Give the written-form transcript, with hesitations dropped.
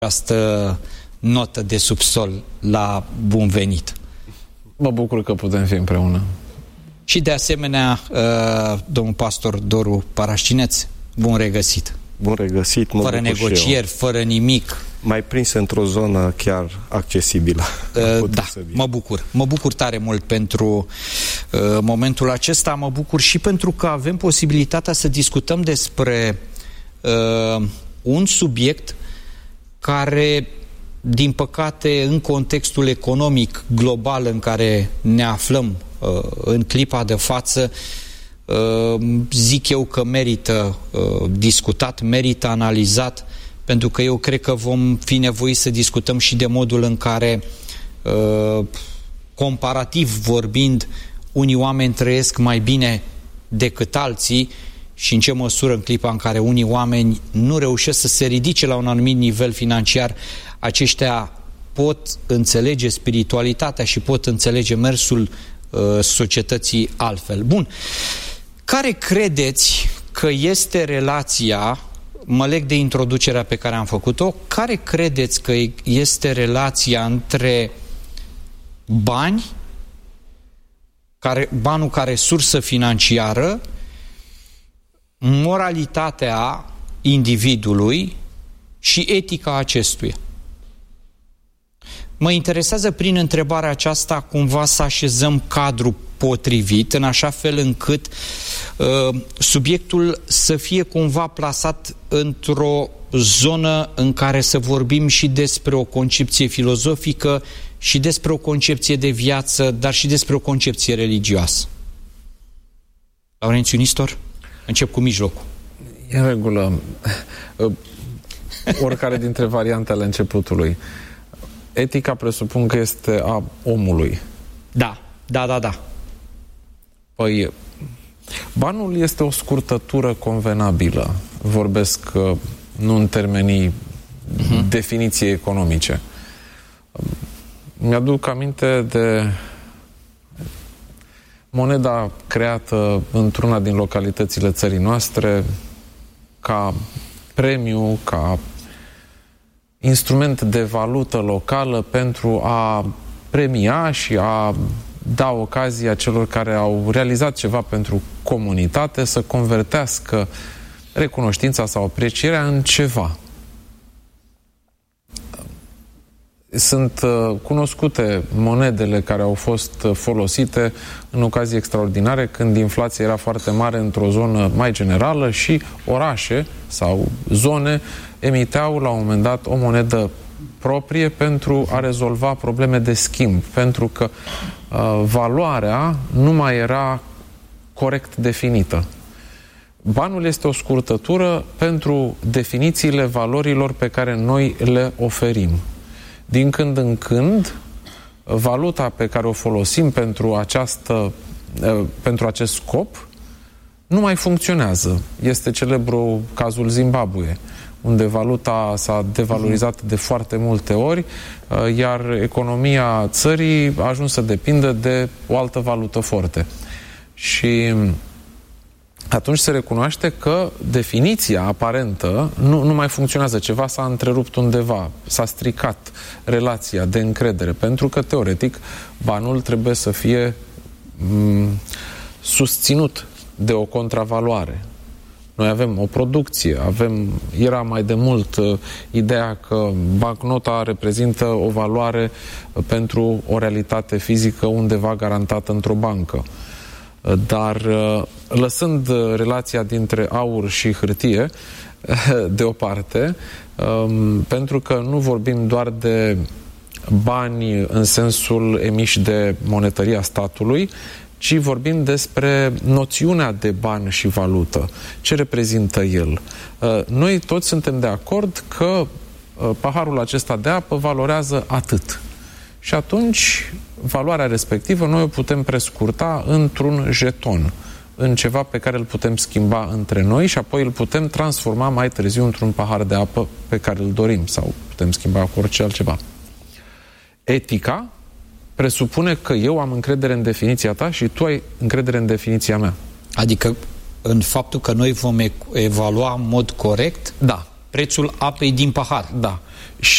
această notă de subsol la bun venit. Mă bucur că putem fi împreună. Și de asemenea, domnul pastor Doru Parașcineț, bun regăsit. Bun regăsit, mă fără bucur negocieri, fără nimic. Mai prins într-o zonă chiar accesibilă. Da, mă bucur tare mult pentru momentul acesta, mă bucur și pentru că avem posibilitatea să discutăm despre un subiect care, din păcate, în contextul economic global în care ne aflăm în clipa de față, zic eu că merită discutat, merită analizat, pentru că eu cred că vom fi nevoiți să discutăm și de modul în care, comparativ vorbind, unii oameni trăiesc mai bine decât alții și în ce măsură, în clipa în care unii oameni nu reușesc să se ridice la un anumit nivel financiar, aceștia pot înțelege spiritualitatea și pot înțelege mersul societății altfel. Bun. Care credeți că este relația, mă leg de introducerea pe care am făcut-o, care credeți că este relația între banul ca resursă financiară, moralitatea individului și etica acestuia? Mă interesează prin întrebarea aceasta cumva să așezăm cadrul potrivit, în așa fel încât subiectul să fie cumva plasat într-o zonă în care să vorbim și despre o concepție filozofică, și despre o concepție de viață, dar și despre o concepție religioasă. Laurențiu Nistor, încep cu mijlocul. E în regulă. Oricare dintre variantele începutului. Etica presupun că este a omului. Da. Păi, banul este o scurtătură convenabilă. Vorbesc nu în termenii definiției economice. Mi-aduc aminte de moneda creată într-una din localitățile țării noastre ca premiu, ca instrument de valută locală pentru a premia și a da ocazia celor care au realizat ceva pentru comunitate să convertească recunoștința sau aprecierea în ceva. Sunt cunoscute monedele care au fost folosite în ocazii extraordinare, când inflația era foarte mare într-o zonă mai generală și orașe sau zone emiteau la un moment dat o monedă proprie pentru a rezolva probleme de schimb, pentru că valoarea nu mai era corect definită. Banul este o scurtătură pentru definițiile valorilor pe care noi le oferim. Din când în când, valuta pe care o folosim pentru acest scop nu mai funcționează. Este celebru cazul Zimbabwe, unde valuta s-a devalorizat de foarte multe ori, iar economia țării a ajuns să depindă de o altă valută forte. Și atunci se recunoaște că definiția aparentă nu mai funcționează. Ceva s-a întrerupt undeva, s-a stricat relația de încredere, pentru că, teoretic, banul trebuie să fie susținut de o contravaloare. Noi avem o producție, era mai de mult ideea că bancnota reprezintă o valoare pentru o realitate fizică undeva garantată într-o bancă. Dar lăsând relația dintre aur și hârtie deoparte, pentru că nu vorbim doar de bani în sensul emiși de monetăria statului, ci vorbim despre noțiunea de bani și valută. Ce reprezintă el? Noi toți suntem de acord că paharul acesta de apă valorează atât. Și atunci, valoarea respectivă noi o putem prescurta într-un jeton, în ceva pe care îl putem schimba între noi și apoi îl putem transforma mai târziu într-un pahar de apă pe care îl dorim sau putem schimba cu orice altceva. Etica presupune că eu am încredere în definiția ta și tu ai încredere în definiția mea. Adică în faptul că noi vom evalua în mod corect? Da. Prețul apei din pahar. Da.